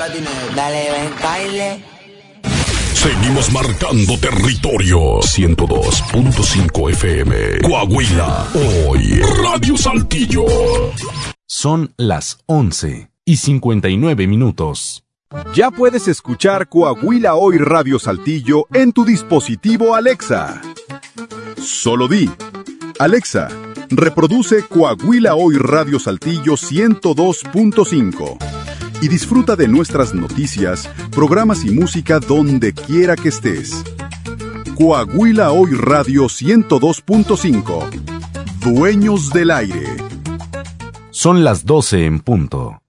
Dale, ven, baile. Seguimos marcando territorio. 102.5 FM. Coahuila. Hoy, Radio Saltillo. Son las 11:59. Ya puedes escuchar Coahuila Hoy Radio Saltillo en tu dispositivo Alexa. Solo di: Alexa, reproduce Coahuila Hoy Radio Saltillo 102.5 y disfruta de nuestras noticias, programas y música donde quiera que estés. Coahuila Hoy Radio 102.5. Dueños del aire. Son las 12 en punto.